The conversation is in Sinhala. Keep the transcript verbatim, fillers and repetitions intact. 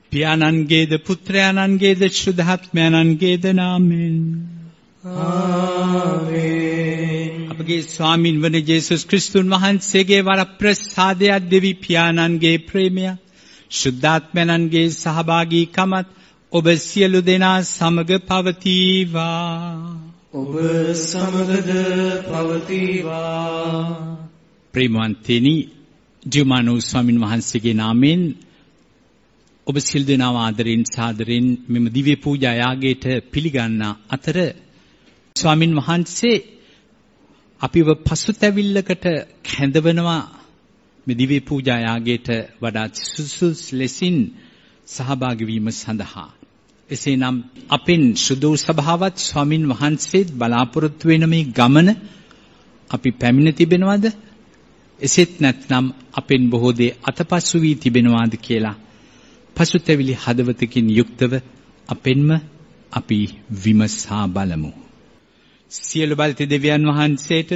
පියාණන්ගේද පුත්‍රයාණන්ගේද ශුද්ධාත්මයන්ගේද නාමයෙන් ආමේන්. අපගේ ස්වාමින් වන ජේසුස් ක්‍රිස්තුන් වහන්සේගේ වරප්‍රසාදය, දෙවි පියාණන්ගේ ප්‍රේමය, ශුද්ධාත්මයන්ගේ සහභාගීකමත් ඔබ සියලු දෙනා සමග පවතිවා. ඔබ සමගද පවතිවා. ප්‍රේමවන්තනි, ජීවමාන වූ ස්වාමින් වහන්සේගේ නාමයෙන් ඔබ සියලු දෙනා ආදරෙන් සාදරෙන් මෙම දිව්‍ය පූජා යාගයට පිළිගන්න අතර ස්වාමින් වහන්සේ අපිව පසුතැවිල්ලකට කැඳවනවා. මේ දිව්‍ය පූජා යාගයට වඩා සුසුසු ලෙසින් සහභාගී වීම සඳහා. එසේනම් අපෙන් සුදු සභාවත් ස්වාමින් වහන්සේත් බලාපොරොත්තු වෙන මේ ගමන අපි පැමිණ තිබෙනවද? එසේත් නැත්නම් අපෙන් බොහෝ දේ අතපසු වී තිබෙනවාද කියලා පසුතැවිලි හදවතකින් යුක්තව අපෙන්ම අපි විමසා බලමු. සියලු බලති දෙවියන් වහන්සේට